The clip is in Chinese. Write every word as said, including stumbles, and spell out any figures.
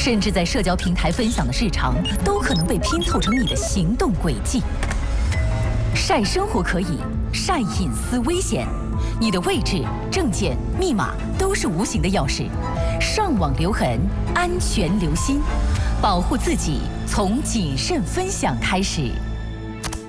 甚至在社交平台分享的日常，都可能被拼凑成你的行动轨迹。晒生活可以，晒隐私危险。你的位置、证件、密码都是无形的钥匙，上网留痕，安全留心，保护自己从谨慎分享开始。